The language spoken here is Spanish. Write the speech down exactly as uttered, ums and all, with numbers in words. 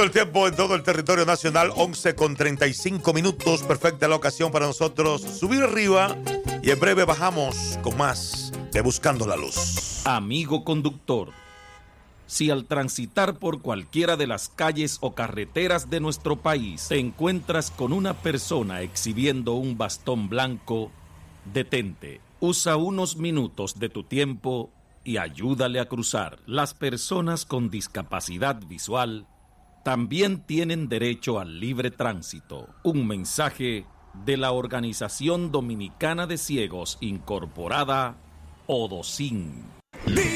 el tiempo en todo el territorio nacional, once con treinta y cinco minutos. Perfecta la ocasión para nosotros subir arriba y en breve bajamos con más de Buscando la Luz. Amigo conductor, si al transitar por cualquiera de las calles o carreteras de nuestro país te encuentras con una persona exhibiendo un bastón blanco, detente, usa unos minutos de tu tiempo y ayúdale a cruzar. Las personas con discapacidad visual también tienen derecho al libre tránsito. Un mensaje de la Organización Dominicana de Ciegos Incorporada, ODOCIN.